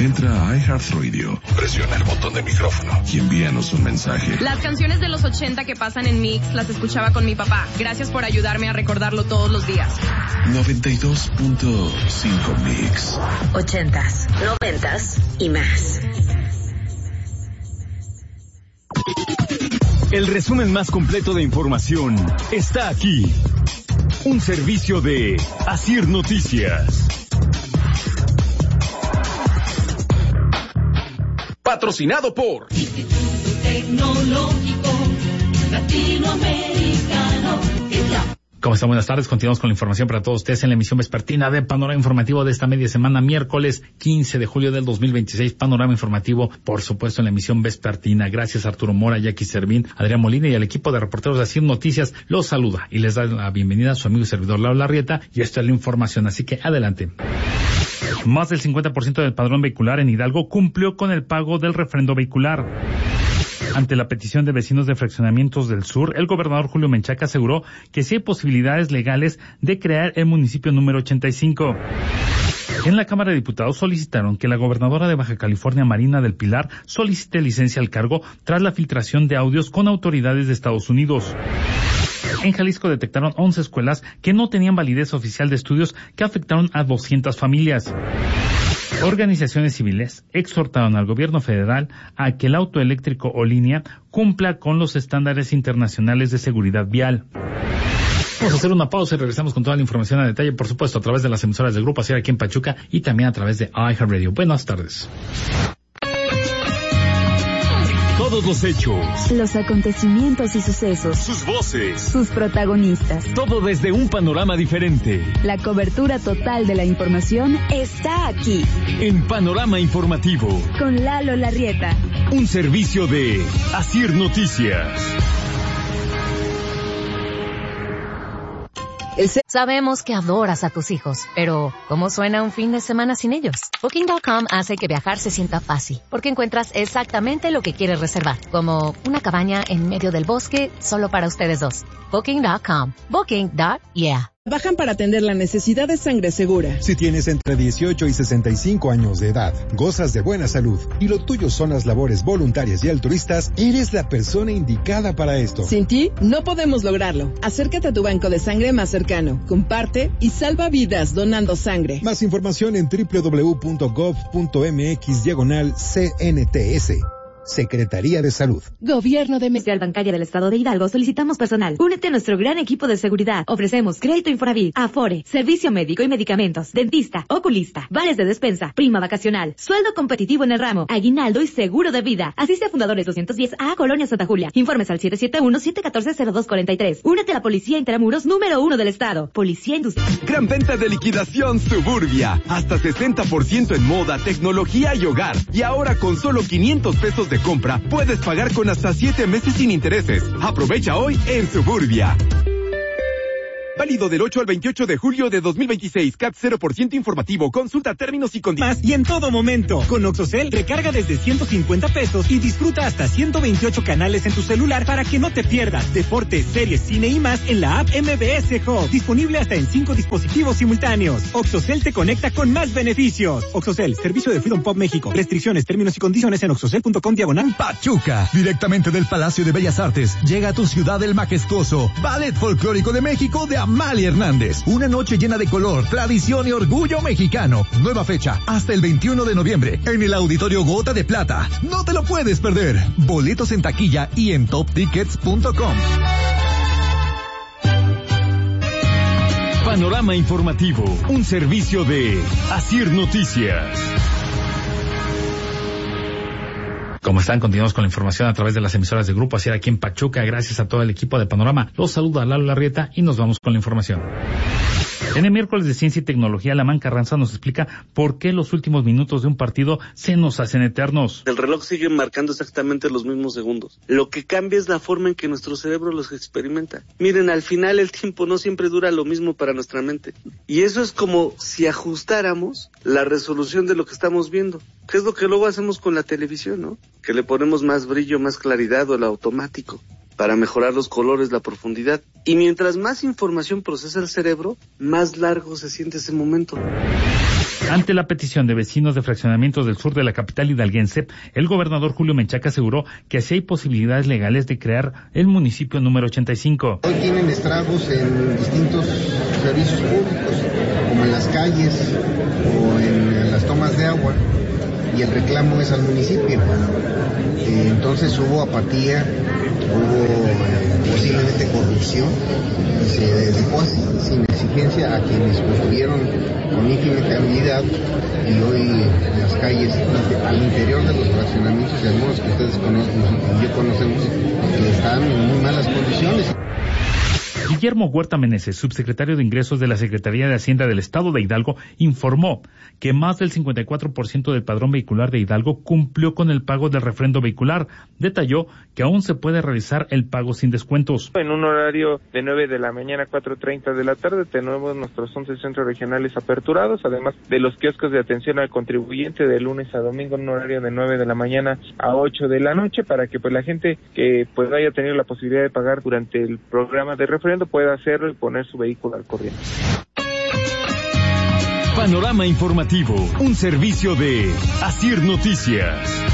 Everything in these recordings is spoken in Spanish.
Entra a iHeartRadio, presiona el botón de micrófono y envíanos un mensaje. Las canciones de los 80 que pasan en Mix las escuchaba con mi papá. Gracias por ayudarme a recordarlo todos los días. 92.5 Mix. 80s, 90s y más. El resumen más completo de información está aquí. Un servicio de Asir Noticias. Patrocinado por Instituto Tecnológico Latinoamericano. ¿Cómo están? Buenas tardes. Continuamos con la información para todos ustedes en la emisión vespertina de Panorama Informativo de esta media semana, miércoles 15 de julio del 2026. Panorama Informativo, por supuesto, en la emisión vespertina. Gracias a Arturo Mora, Jackie Servín, Adrián Molina y al equipo de reporteros de Asir Noticias. Los saluda y les da la bienvenida a su amigo y servidor Lalo Larrieta. Y esta es la información, así que adelante. Más del 50% del padrón vehicular en Hidalgo cumplió con el pago del refrendo vehicular. Ante la petición de vecinos de fraccionamientos del sur, el gobernador Julio Menchaca aseguró que sí hay posibilidades legales de crear el municipio número 85. En la Cámara de Diputados solicitaron que la gobernadora de Baja California, Marina del Pilar, solicite licencia al cargo tras la filtración de audios con autoridades de Estados Unidos. En Jalisco detectaron 11 escuelas que no tenían validez oficial de estudios que afectaron a 200 familias. Organizaciones civiles exhortaron al gobierno federal a que el auto eléctrico o línea cumpla con los estándares internacionales de seguridad vial. Vamos a hacer una pausa y regresamos con toda la información a detalle, por supuesto, a través de las emisoras del Grupo Asir aquí en Pachuca y también a través de iHeartRadio. Buenas tardes. Todos los hechos, los acontecimientos y sucesos, sus voces, sus protagonistas, todo desde un panorama diferente. La cobertura total de la información está aquí. En Panorama Informativo, con Lalo Larrieta. Un servicio de Asir Noticias. Sabemos que adoras a tus hijos, pero ¿cómo suena un fin de semana sin ellos? Booking.com hace que viajar se sienta fácil, porque encuentras exactamente lo que quieres reservar, como una cabaña en medio del bosque solo para ustedes dos. Booking.com. Booking.yeah. Trabajan para atender la necesidad de sangre segura. Si tienes entre 18 y 65 años de edad, gozas de buena salud y lo tuyo son las labores voluntarias y altruistas, eres la persona indicada para esto. Sin ti, no podemos lograrlo. Acércate a tu banco de sangre más cercano, comparte y salva vidas donando sangre. Más información en www.gov.mx/CNTS. Secretaría de Salud. Gobierno de México. Bancaria del Estado de Hidalgo solicitamos personal. Únete a nuestro gran equipo de seguridad. Ofrecemos crédito Infonavit, Afore, servicio médico y medicamentos, dentista, oculista, vales de despensa, prima vacacional, sueldo competitivo en el ramo, aguinaldo y seguro de vida. Asiste a Fundadores 210A, Colonia Santa Julia. Informes al 771-714-0243. Únete a la Policía Intramuros número 1 del Estado. Policía Industrial. Gran venta de liquidación Suburbia. Hasta 60% en moda, tecnología y hogar. Y ahora con solo 500 pesos de compra, puedes pagar con hasta 7 meses sin intereses. Aprovecha hoy en Suburbia. Válido del 8 al 28 de julio de 2026. CAT 0% informativo. Consulta términos y condiciones. Más y en todo momento. Con Oxocel recarga desde 150 pesos y disfruta hasta 128 canales en tu celular para que no te pierdas deportes, series, cine y más en la app MBS Hub. Disponible hasta en 5 dispositivos simultáneos. Oxocel te conecta con más beneficios. Oxocel, servicio de Freedom Pop México. Restricciones, términos y condiciones en oxocel.com/. Pachuca, directamente del Palacio de Bellas Artes, llega a tu ciudad el majestuoso Ballet Folclórico de México de Amalia Hernández. Una noche llena de color, tradición y orgullo mexicano. Nueva fecha, hasta el 21 de noviembre, en el Auditorio Gota de Plata. No te lo puedes perder. Boletos en taquilla y en toptickets.com. Panorama Informativo, un servicio de Asir Noticias. ¿Cómo están? Continuamos con la información a través de las emisoras de Grupo Asir aquí en Pachuca. Gracias a todo el equipo de Panorama. Los saluda Lalo Larrieta y nos vamos con la información. En el miércoles de Ciencia y Tecnología, Lamán Carranza nos explica por qué los últimos minutos de un partido se nos hacen eternos. El reloj sigue marcando exactamente los mismos segundos. Lo que cambia es la forma en que nuestro cerebro los experimenta. Miren, al final el tiempo no siempre dura lo mismo para nuestra mente. Y eso es como si ajustáramos la resolución de lo que estamos viendo. ¿Qué es lo que luego hacemos con la televisión, no? Que le ponemos más brillo, más claridad o el automático para mejorar los colores, la profundidad. Y mientras más información procesa el cerebro, más largo se siente ese momento. Ante la petición de vecinos de fraccionamientos del sur de la capital hidalguense, el gobernador Julio Menchaca aseguró que así hay posibilidades legales de crear el municipio número 85. Hoy tienen estragos en distintos servicios públicos, como en las calles o en las tomas de agua, y el reclamo es al municipio. Entonces hubo apatía, hubo posiblemente corrupción, y se dejó así, sin exigencia, a quienes construyeron con ínfima cantidad, y hoy las calles al interior de los fraccionamientos, y algunos que ustedes conocen y yo conocemos, que están en muy malas condiciones. Guillermo Huerta Meneses, subsecretario de Ingresos de la Secretaría de Hacienda del Estado de Hidalgo, informó que más del 54% del padrón vehicular de Hidalgo cumplió con el pago del refrendo vehicular. Detalló que aún se puede realizar el pago sin descuentos. En un horario de 9 de la mañana a 4:30 de la tarde tenemos nuestros 11 centros regionales aperturados, además de los kioscos de atención al contribuyente de lunes a domingo en un horario de 9 de la mañana a 8 de la noche, para que pues la gente que pues no haya tenido la posibilidad de pagar durante el programa de refrendo pueda hacerlo y poner su vehículo al corriente. Panorama informativo, un servicio de Asir Noticias.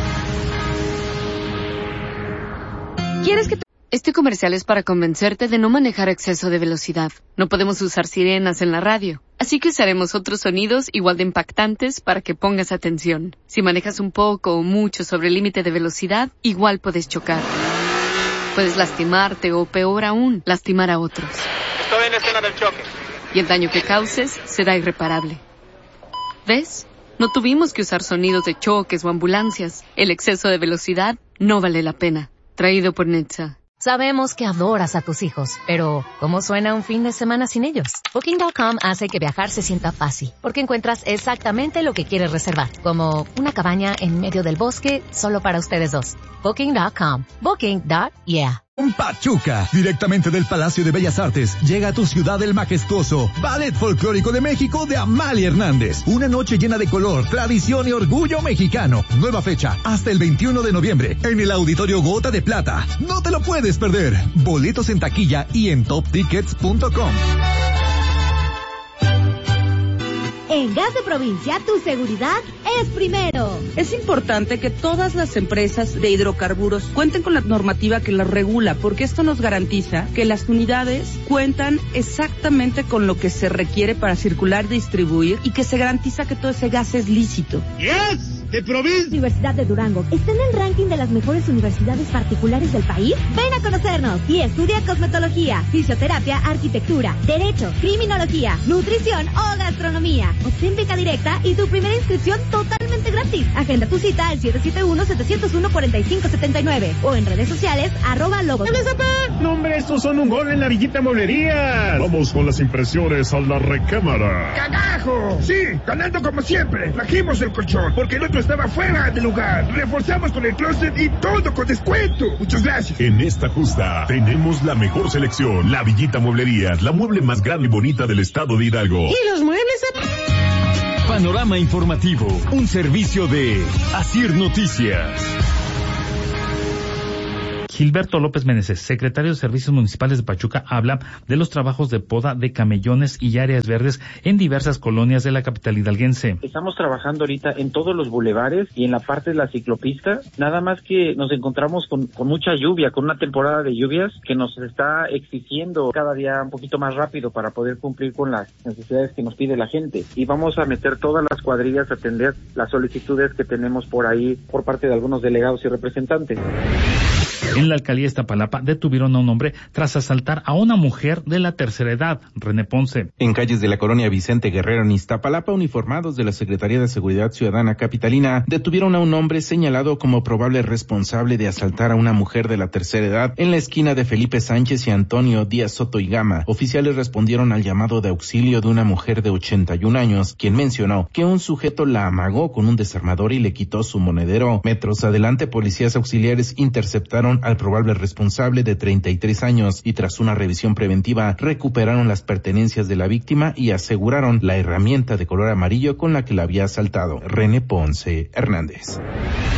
¿Quieres que Este comercial es para convencerte de no manejar a exceso de velocidad. No podemos usar sirenas en la radio, así que usaremos otros sonidos igual de impactantes para que pongas atención. Si manejas un poco o mucho sobre el límite de velocidad, igual puedes chocar. Puedes lastimarte o, peor aún, lastimar a otros. Estoy en escena del choque. Y el daño que causes será irreparable. ¿Ves? No tuvimos que usar sonidos de choques o ambulancias. El exceso de velocidad no vale la pena. Traído por Netza. Sabemos que adoras a tus hijos, pero ¿cómo suena un fin de semana sin ellos? Booking.com hace que viajar se sienta fácil, porque encuentras exactamente lo que quieres reservar, como una cabaña en medio del bosque solo para ustedes dos. Booking.com. Booking.yeah. Pachuca, directamente del Palacio de Bellas Artes, llega a tu ciudad el majestuoso Ballet Folclórico de México de Amalia Hernández. Una noche llena de color, tradición y orgullo mexicano. Nueva fecha, hasta el 21 de noviembre, en el Auditorio Gota de Plata. No te lo puedes perder. Boletos en taquilla y en toptickets.com. En Gas de Provincia, tu seguridad es primero. Es importante que todas las empresas de hidrocarburos cuenten con la normativa que las regula, porque esto nos garantiza que las unidades cuentan exactamente con lo que se requiere para circular, distribuir, y que se garantiza que todo ese gas es lícito. ¡Yes! ¡De Provincia! Universidad de Durango está en el ranking de las mejores universidades particulares del país. Ven a conocernos y estudia cosmetología, fisioterapia, arquitectura, derecho, criminología, nutrición o gastronomía. Obtén beca directa y tu primera inscripción totalmente gratis. Agenda tu cita al 771-701-4579 o en redes sociales @logos. No, hombre, estos son un gol en la Villita Mueblería. Vamos con las impresiones a la recámara. ¡Cagajo! Sí, ganando como siempre. Trajimos el colchón porque el otro estaba fuera de lugar. Reforzamos con el closet y todo con descuento. Muchas gracias. En esta justa tenemos la mejor selección. La Villita Mueblería, la mueble más grande y bonita del estado de Hidalgo. ¿Y los muebles? Panorama informativo, un servicio de Asir Noticias. Gilberto López Meneses, secretario de Servicios Municipales de Pachuca, habla de los trabajos de poda de camellones y áreas verdes en diversas colonias de la capital hidalguense. Estamos trabajando ahorita en todos los bulevares y en la parte de la ciclopista, nada más que nos encontramos con mucha lluvia, con una temporada de lluvias que nos está exigiendo cada día un poquito más rápido para poder cumplir con las necesidades que nos pide la gente. Y vamos a meter todas las cuadrillas a atender las solicitudes que tenemos por ahí por parte de algunos delegados y representantes. En la alcaldía de Iztapalapa detuvieron a un hombre tras asaltar a una mujer de la tercera edad. René Ponce. En calles de la colonia Vicente Guerrero en Iztapalapa, uniformados de la Secretaría de Seguridad Ciudadana Capitalina detuvieron a un hombre señalado como probable responsable de asaltar a una mujer de la tercera edad en la esquina de Felipe Sánchez y Antonio Díaz Soto y Gama. Oficiales respondieron al llamado de auxilio de una mujer de 81 años, quien mencionó que un sujeto la amagó con un desarmador y le quitó su monedero. Metros adelante, policías auxiliares interceptaron al probable responsable de 33 años y tras una revisión preventiva recuperaron las pertenencias de la víctima y aseguraron la herramienta de color amarillo con la que la había asaltado. René Ponce Hernández.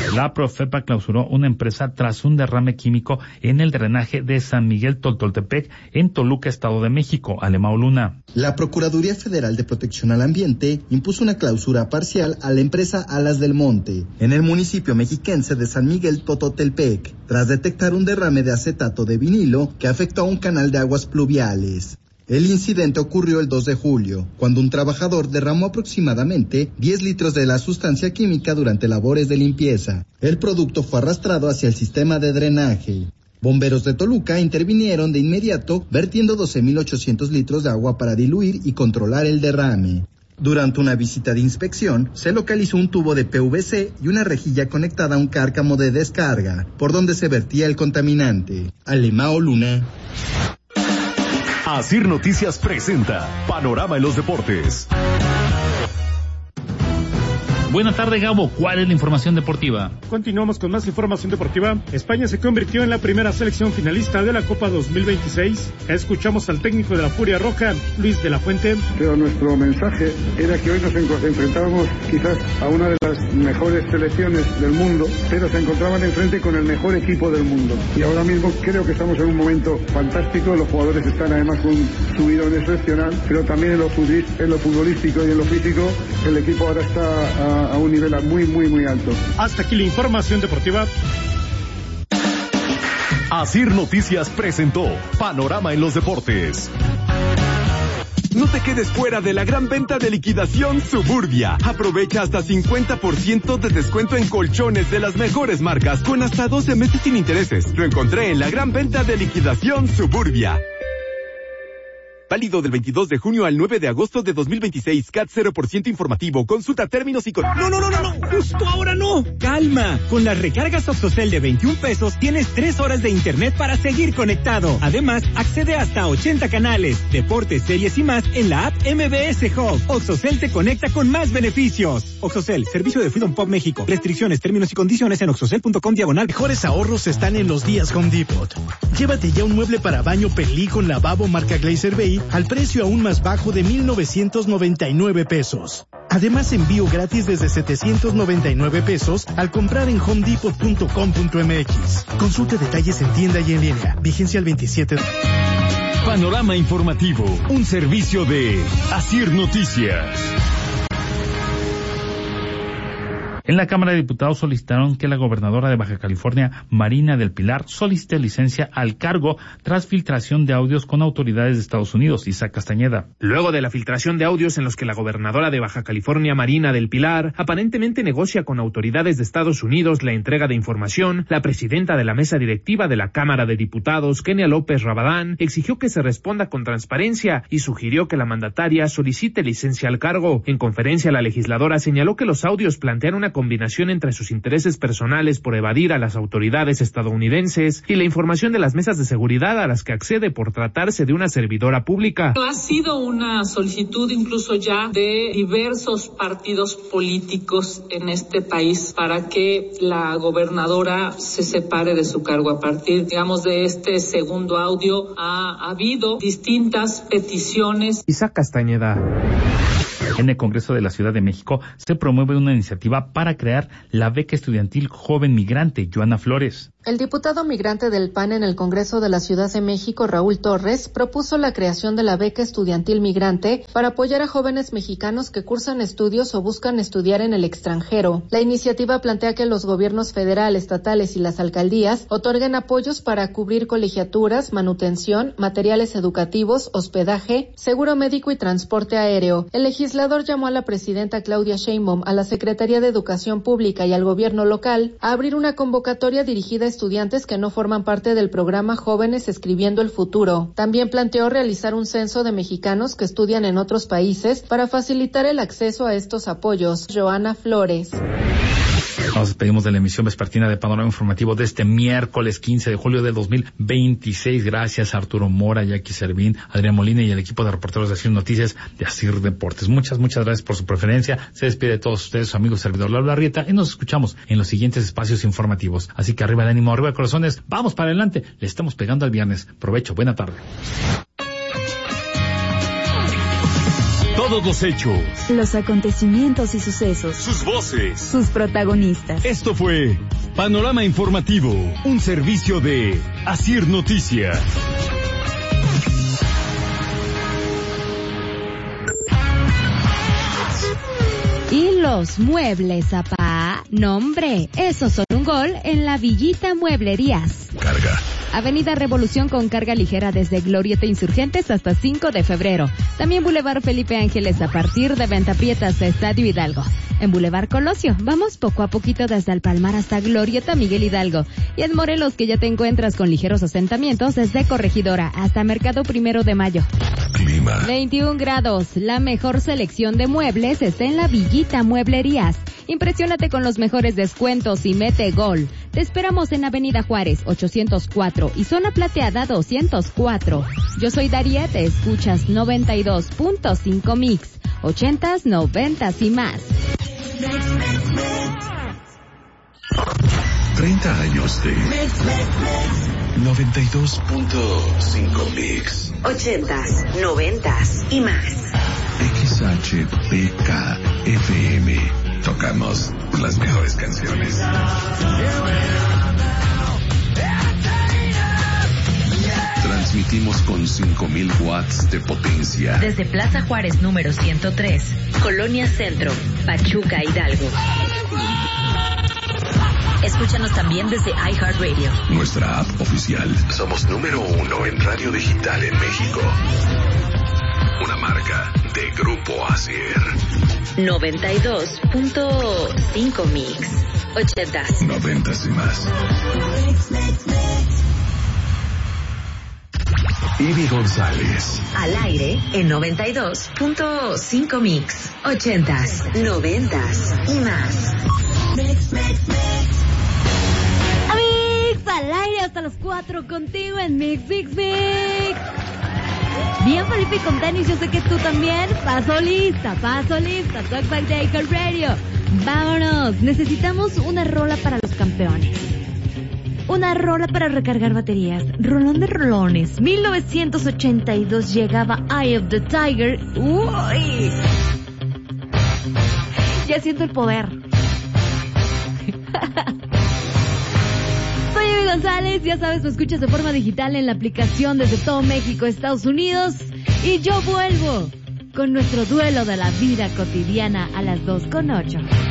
La Profepa clausuró una empresa tras un derrame químico en el drenaje de San Miguel Toltoltepec, en Toluca, Estado de México. Alemão Luna. La Procuraduría Federal de Protección al Ambiente impuso una clausura parcial a la empresa Alas del Monte, en el municipio mexiquense de San Miguel Totoltepec, tras detectar un derrame de acetato de vinilo que afectó a un canal de aguas pluviales. El incidente ocurrió el 2 de julio, cuando un trabajador derramó aproximadamente 10 litros de la sustancia química durante labores de limpieza. El producto fue arrastrado hacia el sistema de drenaje. Bomberos de Toluca intervinieron de inmediato, vertiendo 12.800 litros de agua para diluir y controlar el derrame. Durante una visita de inspección, se localizó un tubo de PVC y una rejilla conectada a un cárcamo de descarga, por donde se vertía el contaminante. Alemão Luna. Asir Noticias presenta Panorama en los Deportes. Buenas tardes, Gabo. ¿Cuál es la información deportiva? Continuamos con más información deportiva. España se convirtió en la primera selección finalista de la Copa 2026. Escuchamos al técnico de la Furia Roja, Luis de la Fuente. Pero nuestro mensaje era que hoy nos enfrentábamos quizás a una de las mejores selecciones del mundo, pero se encontraban enfrente con el mejor equipo del mundo. Y ahora mismo creo que estamos en un momento fantástico. Los jugadores están además con un subidón excepcional, pero también en lo futbolístico y en lo físico, el equipo ahora está a un nivel muy alto. Hasta aquí la información deportiva. Asir Noticias presentó Panorama en los Deportes. No te quedes fuera de la gran venta de liquidación Suburbia. Aprovecha hasta 50% de descuento en colchones de las mejores marcas con hasta 12 meses sin intereses. Lo encontré en la gran venta de liquidación Suburbia. Válido del 22 de junio al 9 de agosto de 2026. CAT 0% informativo. Consulta términos y... No. Justo ahora no. Calma. Con las recargas Oxocel de 21 pesos tienes 3 horas de internet para seguir conectado. Además, accede hasta 80 canales, deportes, series y más en la app MBS Hub. Oxocel te conecta con más beneficios. Oxocel, servicio de Freedom Pop México. Restricciones, términos y condiciones en oxocel.com/. Mejores ahorros están en los días Home Depot. Llévate ya un mueble para baño Pelí con lavabo marca Glazer Bay al precio aún más bajo de 1,999 pesos. Además, envío gratis desde 799 pesos al comprar en homedepot.com.mx. Consulte detalles en tienda y en línea. Vigencia el 27. Panorama informativo, un servicio de Asir Noticias. En la Cámara de Diputados solicitaron que la gobernadora de Baja California, Marina del Pilar, solicite licencia al cargo tras filtración de audios con autoridades de Estados Unidos. Isaac Castañeda. Luego de la filtración de audios en los que la gobernadora de Baja California, Marina del Pilar, aparentemente negocia con autoridades de Estados Unidos la entrega de información, la presidenta de la mesa directiva de la Cámara de Diputados, Kenia López Rabadán, exigió que se responda con transparencia y sugirió que la mandataria solicite licencia al cargo. En conferencia, la legisladora señaló que los audios plantean una combinación entre sus intereses personales por evadir a las autoridades estadounidenses y la información de las mesas de seguridad a las que accede por tratarse de una servidora pública. Ha sido una solicitud incluso ya de diversos partidos políticos en este país para que la gobernadora se separe de su cargo. A partir, digamos, de este segundo audio ha habido distintas peticiones. Isaac Castañeda. En el Congreso de la Ciudad de México se promueve una iniciativa para crear la beca estudiantil joven migrante. Joana Flores. El diputado migrante del PAN en el Congreso de la Ciudad de México, Raúl Torres, propuso la creación de la beca estudiantil migrante para apoyar a jóvenes mexicanos que cursan estudios o buscan estudiar en el extranjero. La iniciativa plantea que los gobiernos federal, estatales y las alcaldías otorguen apoyos para cubrir colegiaturas, manutención, materiales educativos, hospedaje, seguro médico y transporte aéreo. El legislador llamó a la presidenta Claudia Sheinbaum, a la Secretaría de Educación Pública y al gobierno local a abrir una convocatoria dirigida a estudiantes que no forman parte del programa Jóvenes Escribiendo el Futuro. También planteó realizar un censo de mexicanos que estudian en otros países para facilitar el acceso a estos apoyos. Joana Flores. Nos despedimos de la emisión vespertina de Panorama Informativo de este miércoles 15 de julio del 2026. Gracias a Arturo Mora, Jackie Servín, Adrián Molina y el equipo de reporteros de Asir Noticias de Asir Deportes. Muchas gracias por su preferencia. Se despide de todos ustedes, su amigo servidor Lalo Larrieta, y nos escuchamos en los siguientes espacios informativos. Así que arriba el ánimo, arriba el corazones. Vamos para adelante. Le estamos pegando al viernes. Provecho. Buena tarde. Todos los hechos, los acontecimientos y sucesos, sus voces, sus protagonistas. Esto fue Panorama Informativo, un servicio de Asir Noticias. Y los muebles, apá. No, hombre, esos son un gol en la Villita Mueblerías. Carga. Avenida Revolución con carga ligera desde Glorieta Insurgentes hasta 5 de febrero. También Boulevard Felipe Ángeles a partir de Venta Prieta hasta Estadio Hidalgo. En Boulevard Colosio, vamos poco a poquito desde El Palmar hasta Glorieta Miguel Hidalgo. Y en Morelos, que ya te encuentras con ligeros asentamientos desde Corregidora hasta Mercado 1 de Mayo. Clima. 21 grados. La mejor selección de muebles está en la Villita Mueblerías. Impresiónate con los mejores descuentos y mete gol. Te esperamos en Avenida Juárez 804 y Zona Plateada 204. Yo soy Daria, te escuchas 92.5 Mix, 80s, 90s y más. 30 años de 92.5 Mix, 80s, 90s y más. XHPK FM. Tocamos las mejores canciones. Transmitimos con 5,000 watts de potencia. Desde Plaza Juárez número 103, Colonia Centro, Pachuca, Hidalgo. Escúchanos también desde iHeartRadio. Nuestra app oficial. Somos número 1 en radio digital en México. Una marca de Grupo Asir. 92.5 Mix. 80s. 90s y más. Ivy González. Al aire en 92.5 Mix. 80s, 90s y más. Mix al aire hasta los 4 contigo en Mix, Mix, Mix. Bien, Felipe, con tenis, yo sé que tú también. Paso lista. Talk Back de Acre Radio. Vámonos. Necesitamos una rola para los campeones. Una rola para recargar baterías. Rolón de rolones. 1982 llegaba Eye of the Tiger. ¡Uy! Ya siento el poder. Soy Ivy González, ya sabes, me escuchas de forma digital en la aplicación desde todo México, Estados Unidos. Y yo vuelvo con nuestro duelo de la vida cotidiana a las 2:08.